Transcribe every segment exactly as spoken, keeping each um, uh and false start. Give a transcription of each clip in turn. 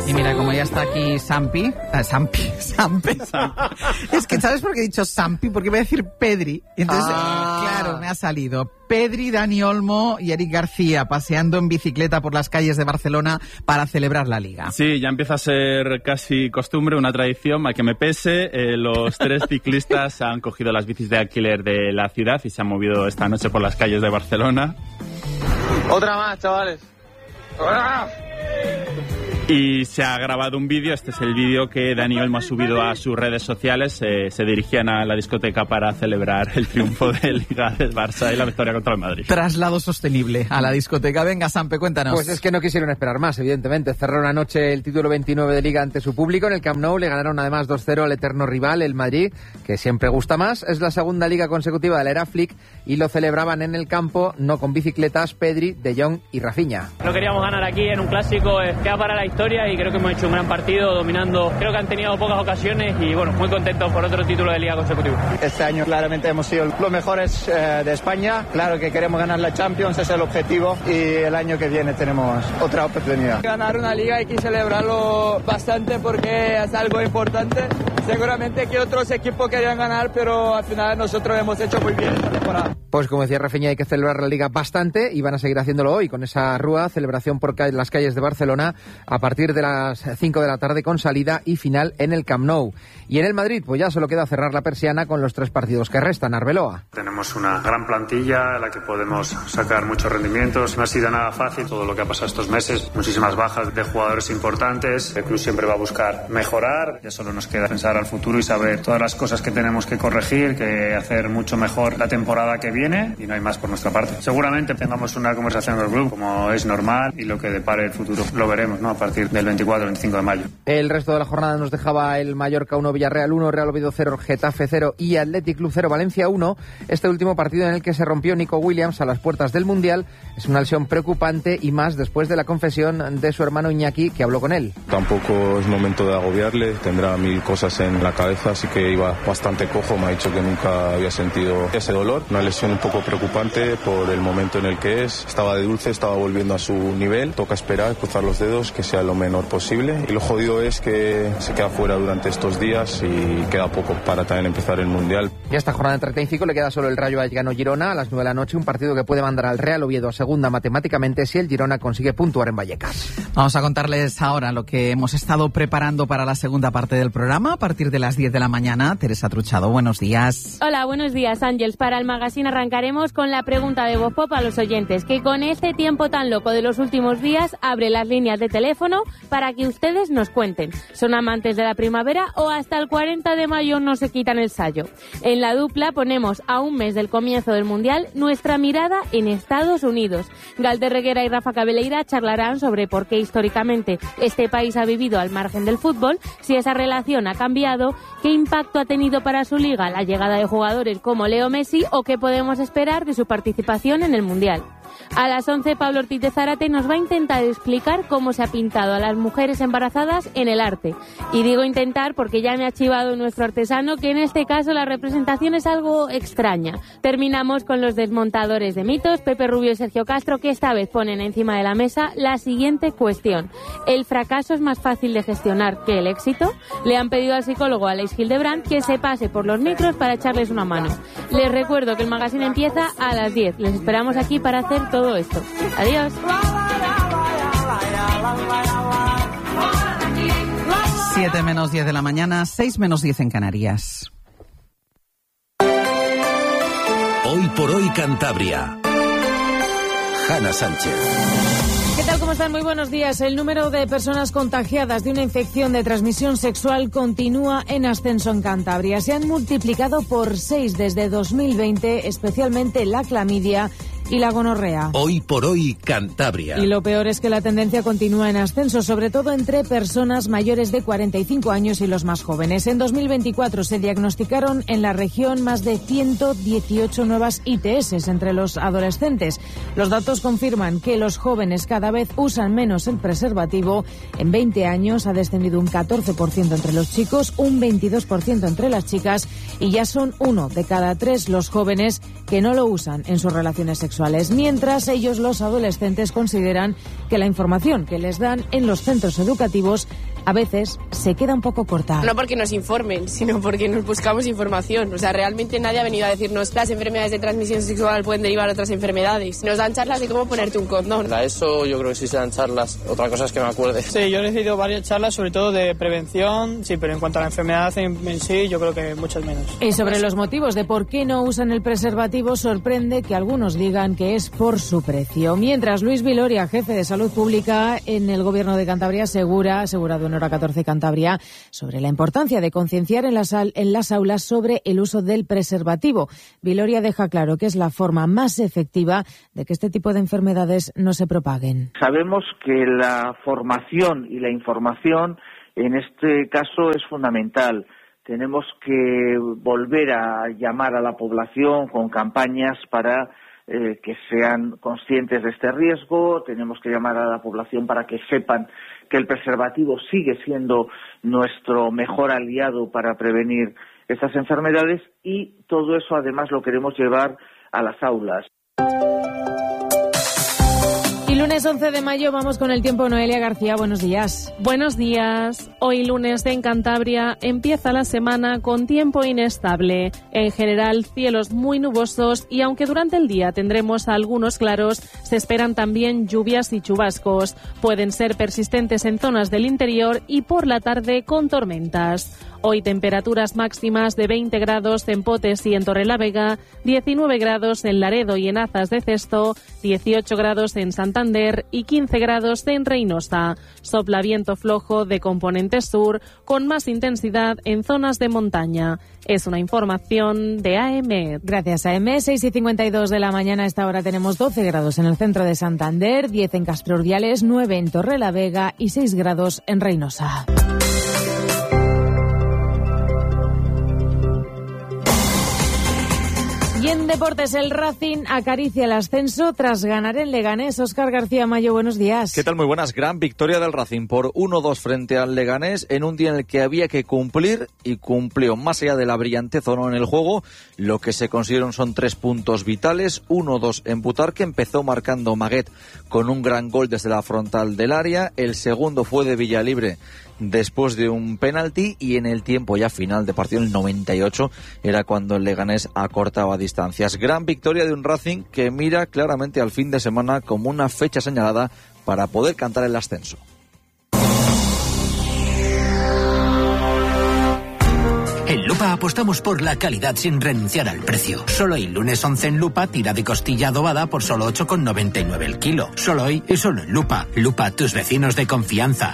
Y mira, como ya está aquí Sampi, eh, Sampi, Sampi, es que ¿sabes por qué he dicho Sampi? Porque voy a decir Pedri, entonces, ah. claro, me ha salido Pedri, Dani Olmo y Eric García paseando en bicicleta por las calles de Barcelona para celebrar la Liga. Sí, ya empieza a ser casi costumbre, una tradición, a que me pese, eh, los tres ciclistas han cogido las bicis de alquiler de la ciudad y se han movido esta noche por las calles de Barcelona. Otra más, chavales. ¡Ah! Y se ha grabado un vídeo, este es el vídeo que Dani Olmo ha subido a sus redes sociales. Eh, se dirigían a la discoteca para celebrar el triunfo de Liga del Barça y la victoria contra el Madrid. Traslado sostenible a la discoteca. Venga, Sampe, cuéntanos. Pues es que no quisieron esperar más, evidentemente. Cerraron anoche el título veintinueve de Liga ante su público. En el Camp Nou le ganaron además dos cero al eterno rival, el Madrid, que siempre gusta más. Es la segunda Liga consecutiva de la era Flick y lo celebraban en el campo, no con bicicletas, Pedri, De Jong y Rafinha. No queríamos ganar aquí en un clásico, es queda para la historia y creo que hemos hecho un gran partido dominando. Creo que han tenido pocas ocasiones y bueno, muy contentos por otro título de Liga consecutivo. Este año claramente hemos sido los mejores eh, de España. Claro que queremos ganar la Champions, ese es el objetivo y el año que viene tenemos otra oportunidad. Ganar una Liga hay que celebrarlo bastante porque es algo importante. Seguramente que otros equipos querían ganar, pero al final nosotros hemos hecho muy bien esta temporada. Pues como decía Rafinha, hay que celebrar la Liga bastante y van a seguir haciéndolo hoy con esa rúa, celebración por las calles de Barcelona a partir de las cinco de la tarde con salida y final en el Camp Nou. Y en el Madrid, pues ya solo queda cerrar la persiana con los tres partidos que restan. Arbeloa. Tenemos una gran plantilla en la que podemos sacar muchos rendimientos. No ha sido nada fácil todo lo que ha pasado estos meses. Muchísimas bajas de jugadores importantes. El club siempre va a buscar mejorar. Ya solo nos queda pensar al futuro y saber todas las cosas que tenemos que corregir, que hacer mucho mejor la temporada que viene y no hay más por nuestra parte. Seguramente tengamos una conversación con el club como es normal y lo que depare el futuro lo veremos, ¿no? A partir del veinticuatro veinticinco de mayo. El resto de la jornada nos dejaba el Mallorca uno, Villarreal uno, Real Oviedo cero, Getafe cero y Athletic Club cero, Valencia uno. Este último partido en el que se rompió Nico Williams a las puertas del Mundial es una lesión preocupante y más después de la confesión de su hermano Iñaki, que habló con él. Tampoco es momento de agobiarle, tendrá mil cosas en la cabeza, así que iba bastante cojo, me ha dicho que nunca había sentido ese dolor. Una lesión un poco preocupante por el momento en el que es. Estaba de dulce, estaba volviendo a su nivel, toca esperar, cruzar los dedos, que sea lo menor posible. Y lo jodido es que se queda fuera durante estos días y queda poco para también empezar el Mundial. Y a esta jornada de treinta y cinco le queda solo el Rayo Vallecano-Girona a las nueve de la noche, un partido que puede mandar al Real Oviedo a segunda matemáticamente si el Girona consigue puntuar en Vallecas. Vamos a contarles ahora lo que hemos estado preparando para la segunda parte del programa a partir de las diez de la mañana. Teresa Truchado, buenos días. Hola, buenos días, Ángeles. Para el magazine arrancaremos con la pregunta de Voz Pop a los oyentes, que con este tiempo tan loco de los últimos días abre las líneas de teléfono para que ustedes nos cuenten. ¿Son amantes de la primavera o hasta el cuarenta de mayo no se quitan el sayo? En la dupla ponemos a un mes del comienzo del Mundial nuestra mirada en Estados Unidos. Galder Reguera y Rafa Cabeleira charlarán sobre por qué históricamente este país ha vivido al margen del fútbol, si esa relación ha cambiado, qué impacto ha tenido para su liga la llegada de jugadores como Leo Messi o qué podemos esperar de su participación en el Mundial. A las once, Pablo Ortiz de Zárate nos va a intentar explicar cómo se ha pintado a las mujeres embarazadas en el arte. Y digo intentar porque ya me ha chivado nuestro artesano que en este caso la representación es algo extraña. Terminamos con los desmontadores de mitos, Pepe Rubio y Sergio Castro, que esta vez ponen encima de la mesa la siguiente cuestión. ¿El fracaso es más fácil de gestionar que el éxito? Le han pedido al psicólogo Aleix Hildebrand que se pase por los micros para echarles una mano. Les recuerdo que el magazine empieza a las diez. Les esperamos aquí para hacer todo esto. Adiós. siete menos diez de la mañana, seis menos diez en Canarias. Hoy por hoy Cantabria. Hanna Sánchez. ¿Qué tal? ¿Cómo están? Muy buenos días. El número de personas contagiadas de una infección de transmisión sexual continúa en ascenso en Cantabria. Se han multiplicado por seis desde dos mil veinte, especialmente la clamidia y la gonorrea. Hoy por hoy Cantabria. Y lo peor es que la tendencia continúa en ascenso, sobre todo entre personas mayores de cuarenta y cinco años y los más jóvenes. En dos mil veinticuatro se diagnosticaron en la región más de ciento dieciocho nuevas I T S entre los adolescentes. Los datos confirman que los jóvenes cada vez usan menos el preservativo. En veinte años ha descendido un catorce por ciento entre los chicos, un veintidós por ciento entre las chicas y ya son uno de cada tres los jóvenes que no lo usan en sus relaciones sexuales, mientras ellos, los adolescentes, consideran que la información que les dan en los centros educativos a veces se queda un poco corta. No porque nos informen, sino porque nos buscamos información. O sea, realmente nadie ha venido a decirnos las enfermedades de transmisión sexual pueden derivar a otras enfermedades. Nos dan charlas de cómo ponerte un condón. Para eso yo creo que sí se dan charlas. Otra cosa es que me acuerde. Sí, yo he recibido varias charlas, sobre todo de prevención, sí, pero en cuanto a la enfermedad en, en sí, yo creo que muchas menos. Y sobre los motivos de por qué no usan el preservativo, sorprende que algunos digan que es por su precio. Mientras Luis Viloria, jefe de Salud Pública en el Gobierno de Cantabria, asegura, asegurado en Hora catorce Cantabria, sobre la importancia de concienciar en las, en las aulas sobre el uso del preservativo. Viloria deja claro que es la forma más efectiva de que este tipo de enfermedades no se propaguen. Sabemos que la formación y la información en este caso es fundamental. Tenemos que volver a llamar a la población con campañas para eh, que sean conscientes de este riesgo. Tenemos que llamar a la población para que sepan que el preservativo sigue siendo nuestro mejor aliado para prevenir estas enfermedades, y todo eso además lo queremos llevar a las aulas. Y lunes once de mayo vamos con el tiempo. Noelia García, buenos días. Buenos días. Hoy lunes en Cantabria empieza la semana con tiempo inestable. En general, cielos muy nubosos y aunque durante el día tendremos algunos claros, se esperan también lluvias y chubascos. Pueden ser persistentes en zonas del interior y por la tarde con tormentas. Hoy temperaturas máximas de veinte grados en Potes y en Torrelavega, diecinueve grados en Laredo y en Azas de Cesto, dieciocho grados en Santander y quince grados en Reynosa. Sopla viento flojo de componente sur con más intensidad en zonas de montaña. Es una información de A M. Gracias, A M. seis y cincuenta y dos de la mañana. A esta hora tenemos doce grados en el centro de Santander, diez en Castro Urdiales, nueve en Torrelavega y seis grados en Reynosa. Y en deportes, el Racing acaricia el ascenso tras ganar en Leganés. Óscar García Mayo, buenos días. ¿Qué tal? Muy buenas. Gran victoria del Racing por uno dos frente al Leganés en un día en el que había que cumplir y cumplió. Más allá de la brillantez o no en el juego, lo que se consiguieron son tres puntos vitales. uno dos en Butarque, empezó marcando Maguet con un gran gol desde la frontal del área. El segundo fue de Villalibre después de un penalti, y en el tiempo ya final de partido, el noventa y ocho, era cuando el Leganés acortaba distancias. Gran victoria de un Racing que mira claramente al fin de semana como una fecha señalada para poder cantar el ascenso. En Lupa apostamos por la calidad sin renunciar al precio. Solo hoy, lunes once, en Lupa, tira de costilla adobada por solo ocho con noventa y nueve el kilo. Solo hoy y solo en Lupa. Lupa, tus vecinos de confianza.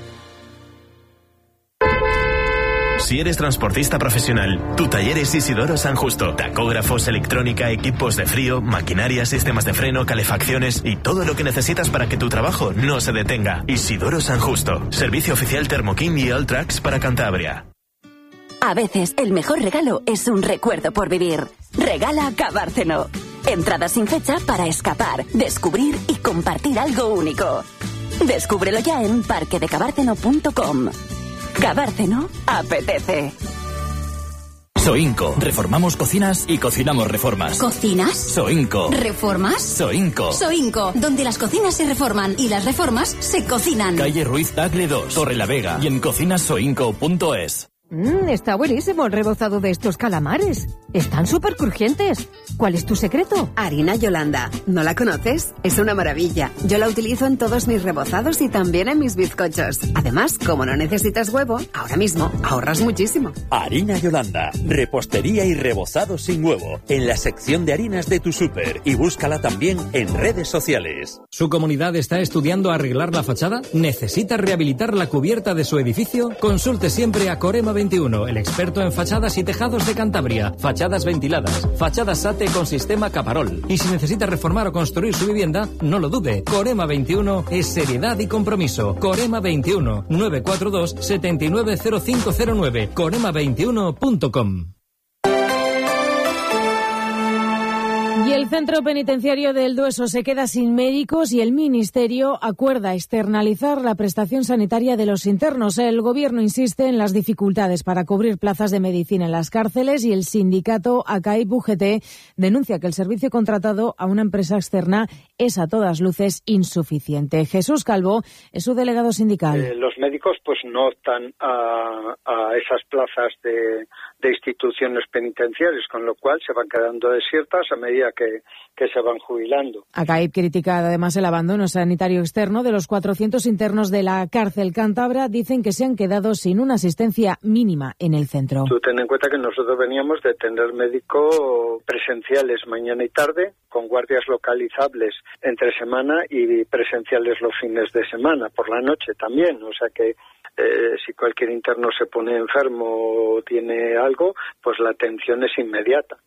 Si eres transportista profesional, tu taller es Isidoro San Justo. Tacógrafos, electrónica, equipos de frío, maquinaria, sistemas de freno, calefacciones y todo lo que necesitas para que tu trabajo no se detenga. Isidoro San Justo. Servicio oficial Thermokin y Alltrax para Cantabria. A veces el mejor regalo es un recuerdo por vivir. Regala Cabárceno. Entradas sin fecha para escapar, descubrir y compartir algo único. Descúbrelo ya en parque de cabárceno punto com. Cabárceno apetece. Soinco. Reformamos cocinas y cocinamos reformas. ¿Cocinas? Soinco. ¿Reformas? Soinco. Soinco, donde las cocinas se reforman y las reformas se cocinan. Calle Ruiz Tagle dos, Torrelavega, y en cocinas soinco punto es. Mmm, está buenísimo el rebozado de estos calamares. Están súper crujientes. ¿Cuál es tu secreto? Harina Yolanda. ¿No la conoces? Es una maravilla. Yo la utilizo en todos mis rebozados y también en mis bizcochos. Además, como no necesitas huevo, ahora mismo ahorras muchísimo. Harina Yolanda. Repostería y rebozado sin huevo. En la sección de harinas de tu súper. Y búscala también en redes sociales. ¿Su comunidad está estudiando arreglar la fachada? ¿Necesita rehabilitar la cubierta de su edificio? Consulte siempre a Corema veintiuno, el experto en fachadas y tejados de Cantabria. Fachadas ventiladas, fachadas S A T E con sistema Caparol. Y si necesita reformar o construir su vivienda, no lo dude. Corema veintiuno es seriedad y compromiso. Corema veintiuno, nueve cuatro dos, siete nueve cero cinco cero nueve, corema veintiuno punto com. Y el centro penitenciario del Dueso se queda sin médicos y el Ministerio acuerda externalizar la prestación sanitaria de los internos. El Gobierno insiste en las dificultades para cubrir plazas de medicina en las cárceles y el sindicato A C A I B U G T denuncia que el servicio contratado a una empresa externa es a todas luces insuficiente. Jesús Calvo es su delegado sindical. Eh, los médicos pues no optan a, a esas plazas de, de instituciones penitenciarias, con lo cual se van quedando desiertas a medida que, que se van jubilando. A C A I B critica además el abandono sanitario externo de los cuatrocientos internos de la cárcel cántabra. Dicen que se han quedado sin una asistencia mínima en el centro. Tú ten en cuenta que nosotros veníamos de tener médicos presenciales mañana y tarde, con guardias localizables entre semana y presenciales los fines de semana, por la noche también. O sea que eh, si cualquier interno se pone enfermo o tiene algo, pues la atención es inmediata.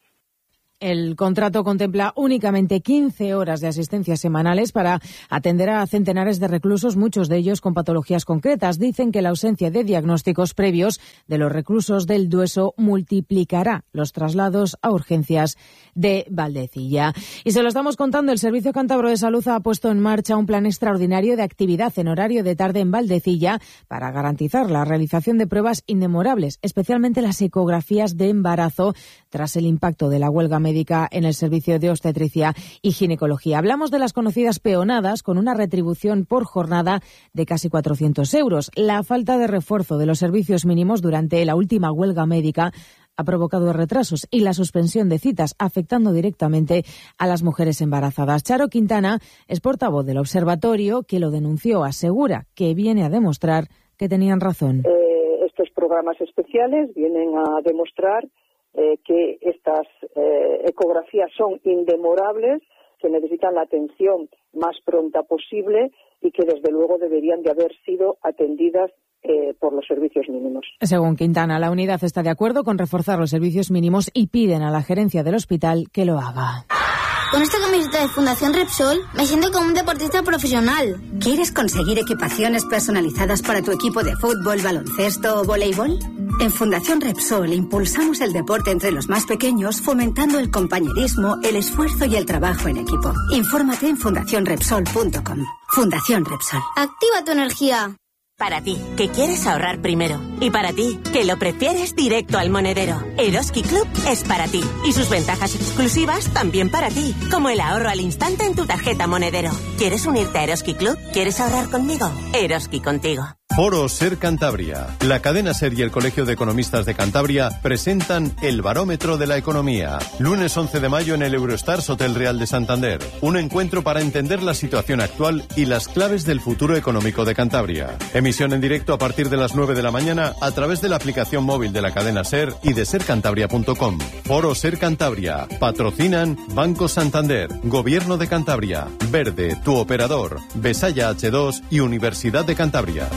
El contrato contempla únicamente quince horas de asistencia semanales para atender a centenares de reclusos, muchos de ellos con patologías concretas. Dicen que la ausencia de diagnósticos previos de los reclusos del Dueso multiplicará los traslados a urgencias de Valdecilla. Y se lo estamos contando, el Servicio Cántabro de Salud ha puesto en marcha un plan extraordinario de actividad en horario de tarde en Valdecilla para garantizar la realización de pruebas indemorables, especialmente las ecografías de embarazo, tras el impacto de la huelga médica en el servicio de obstetricia y ginecología. Hablamos de las conocidas peonadas, con una retribución por jornada de casi cuatrocientos euros. La falta de refuerzo de los servicios mínimos durante la última huelga médica ha provocado retrasos y la suspensión de citas, afectando directamente a las mujeres embarazadas. Charo Quintana es portavoz del observatorio que lo denunció. Asegura que viene a demostrar que tenían razón. Eh, estos programas especiales vienen a demostrar Eh, que estas eh, ecografías son indemorables, que necesitan la atención más pronta posible y que desde luego deberían de haber sido atendidas eh, por los servicios mínimos. Según Quintana, la unidad está de acuerdo con reforzar los servicios mínimos y piden a la gerencia del hospital que lo haga. Con esta camiseta de Fundación Repsol me siento como un deportista profesional. ¿Quieres conseguir equipaciones personalizadas para tu equipo de fútbol, baloncesto o voleibol? En Fundación Repsol impulsamos el deporte entre los más pequeños, fomentando el compañerismo, el esfuerzo y el trabajo en equipo. Infórmate en fundación repsol punto com. Fundación Repsol. Activa tu energía. Para ti, que quieres ahorrar primero. Y para ti, que lo prefieres directo al monedero. Eroski Club es para ti. Y sus ventajas exclusivas también para ti. Como el ahorro al instante en tu tarjeta monedero. ¿Quieres unirte a Eroski Club? ¿Quieres ahorrar conmigo? Eroski contigo. Foro Ser Cantabria. La cadena Ser y el Colegio de Economistas de Cantabria presentan el Barómetro de la Economía. Lunes once de mayo en el Eurostars Hotel Real de Santander. Un encuentro para entender la situación actual y las claves del futuro económico de Cantabria. Emisión en directo a partir de las nueve de la mañana a través de la aplicación móvil de la cadena Ser y de ser cantabria punto com. Foro Ser Cantabria. Patrocinan Banco Santander, Gobierno de Cantabria, Verde, tu operador, Besaya H dos y Universidad de Cantabria.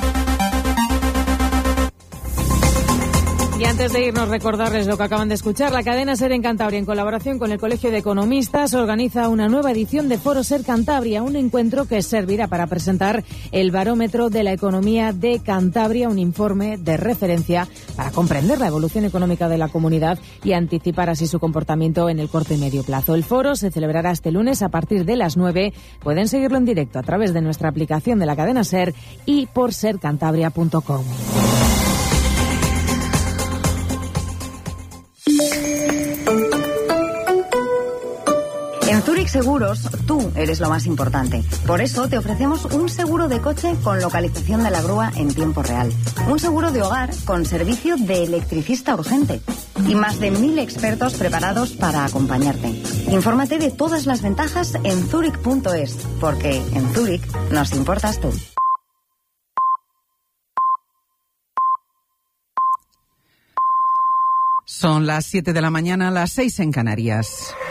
Y antes de irnos, recordarles lo que acaban de escuchar. La cadena Ser en Cantabria, en colaboración con el Colegio de Economistas, organiza una nueva edición de Foro Ser Cantabria, un encuentro que servirá para presentar el Barómetro de la Economía de Cantabria, un informe de referencia para comprender la evolución económica de la comunidad y anticipar así su comportamiento en el corto y medio plazo. El foro se celebrará este lunes a partir de las nueve. Pueden seguirlo en directo a través de nuestra aplicación de la cadena Ser y por ser cantabria punto com. En Zurich Seguros, tú eres lo más importante. Por eso te ofrecemos un seguro de coche con localización de la grúa en tiempo real. Un seguro de hogar con servicio de electricista urgente. Y más de mil expertos preparados para acompañarte. Infórmate de todas las ventajas en zurich punto es, porque en Zurich nos importas tú. Son las siete de la mañana, las seis en Canarias.